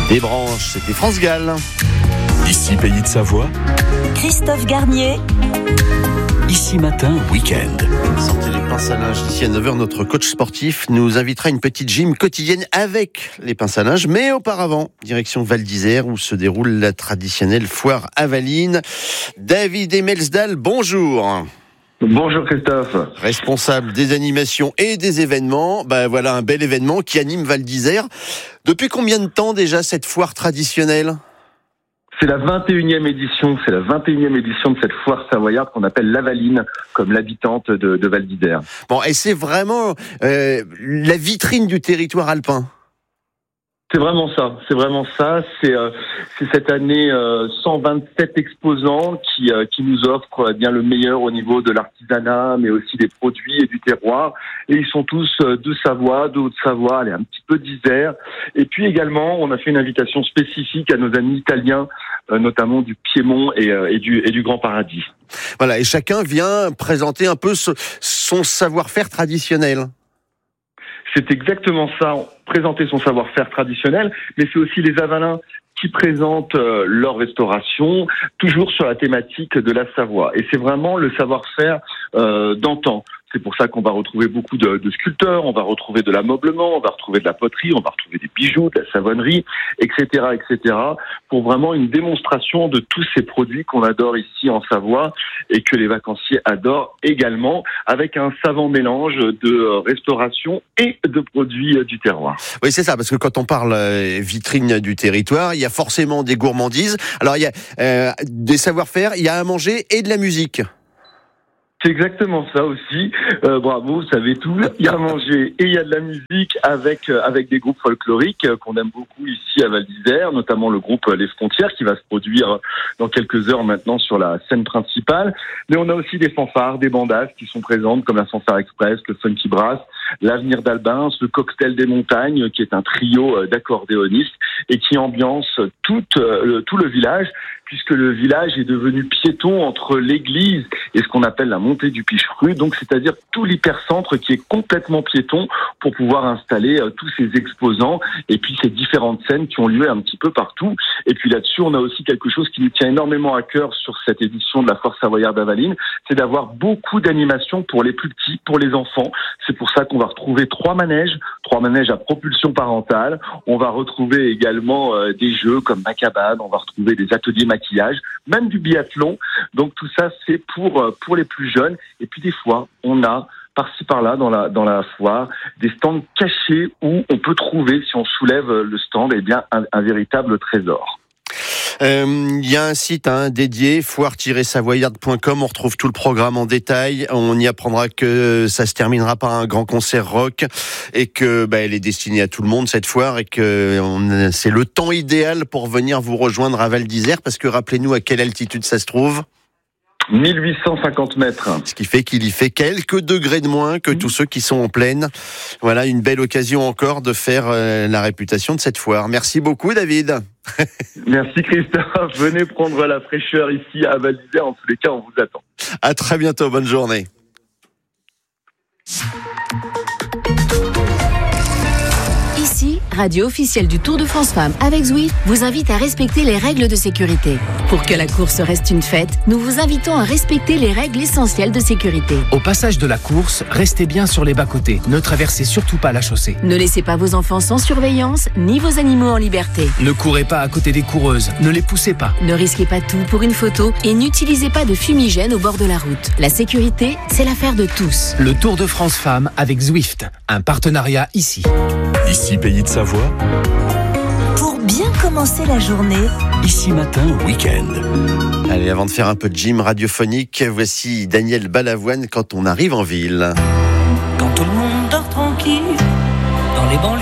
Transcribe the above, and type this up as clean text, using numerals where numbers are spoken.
Des branches, c'était France Gall. Ici Pays de Savoie. Christophe Garnier. Ici Matin, week-end. Sortez les pinces à linge. D'ici à 9h, notre coach sportif nous invitera à une petite gym quotidienne avec les pinces à linge. Mais auparavant, direction Val d'Isère où se déroule la traditionnelle foire Avaline. David Emelsdal, bonjour. Bonjour Christophe. Responsable des animations et des événements. Voilà un bel événement qui anime Val d'Isère. Depuis combien de temps déjà cette foire traditionnelle ? C'est la 21e édition. C'est la 21e édition de cette foire savoyarde qu'on appelle l'Avaline, comme l'habitante de Val d'Isère. Bon, et c'est vraiment la vitrine du territoire alpin. C'est vraiment ça. C'est cette année 127 exposants qui nous offrent bien le meilleur au niveau de l'artisanat, mais aussi des produits et du terroir. Et ils sont tous de Savoie, de Haute-Savoie, un petit peu d'Isère. Et puis également, on a fait une invitation spécifique à nos amis italiens, notamment du Piémont et du Grand Paradis. Voilà, et chacun vient présenter un peu son savoir-faire traditionnel. C'est exactement ça, présenter son savoir-faire traditionnel, mais c'est aussi les Avalins qui présentent leur restauration, toujours sur la thématique de la Savoie. Et c'est vraiment le savoir-faire d'antan. C'est pour ça qu'on va retrouver beaucoup de sculpteurs, on va retrouver de l'ameublement, on va retrouver de la poterie, on va retrouver des bijoux, de la savonnerie, etc., pour vraiment une démonstration de tous ces produits qu'on adore ici en Savoie et que les vacanciers adorent également, avec un savant mélange de restauration et de produits du terroir. Oui, c'est ça, parce que quand on parle vitrine du territoire, il y a forcément des gourmandises. Alors, il y a des savoir-faire, il y a à manger et de la musique. C'est exactement ça aussi. Bravo, vous savez tout. Il y a à manger et il y a de la musique avec des groupes folkloriques qu'on aime beaucoup ici à Val d'Isère, notamment le groupe Les Frontières qui va se produire dans quelques heures maintenant sur la scène principale. Mais on a aussi des fanfares, des bandas qui sont présentes comme la Fanfare Express, le Funky Brass, l'Avenir d'Albin, le Cocktail des Montagnes qui est un trio d'accordéonistes et qui ambiance tout le village, puisque le village est devenu piéton entre l'église et ce qu'on appelle la montée du Pichefru, donc c'est-à-dire tout l'hypercentre qui est complètement piéton pour pouvoir installer tous ces exposants et puis ces différentes scènes qui ont lieu un petit peu partout. Et puis là-dessus, on a aussi quelque chose qui nous tient énormément à cœur sur cette édition de la foire savoyarde Avaline, c'est d'avoir beaucoup d'animations pour les plus petits, pour les enfants. C'est pour ça qu'on va retrouver trois manèges à propulsion parentale. On va retrouver également des jeux comme Macabane, on va retrouver des ateliers maquillage, même du biathlon. Donc tout ça, c'est pour les plus jeunes. Et puis des fois, on a par-ci par-là dans la foire des stands cachés où on peut trouver, si on soulève le stand, un véritable trésor. Il y a un site dédié, foire-savoyarde.com. On retrouve tout le programme en détail. On y apprendra que ça se terminera par un grand concert rock et que elle est destinée à tout le monde cette foire et que c'est le temps idéal pour venir vous rejoindre à Val d'Isère, parce que rappelez-nous à quelle altitude ça se trouve. 1850 mètres. Ce qui fait qu'il y fait quelques degrés de moins que tous ceux qui sont en plaine. Voilà, une belle occasion encore de faire la réputation de cette foire. Merci beaucoup, David. Merci Christophe. Venez prendre la fraîcheur ici à Val d'Isère. En tous les cas, on vous attend. À très bientôt. Bonne journée. Ici, radio officielle du Tour de France Femmes avec Zwift vous invite à respecter les règles de sécurité. Pour que la course reste une fête, nous vous invitons à respecter les règles essentielles de sécurité. Au passage de la course, restez bien sur les bas-côtés. Ne traversez surtout pas la chaussée. Ne laissez pas vos enfants sans surveillance, ni vos animaux en liberté. Ne courez pas à côté des coureuses. Ne les poussez pas. Ne risquez pas tout pour une photo et n'utilisez pas de fumigène au bord de la route. La sécurité, c'est l'affaire de tous. Le Tour de France Femmes avec Zwift. Un partenariat ici. Ici Pays de Savoie. Pour bien commencer la journée. Ici Matin, week-end. Allez, avant de faire un peu de gym radiophonique, voici Daniel Balavoine quand on arrive en ville. Quand tout le monde dort tranquille dans les banlieues.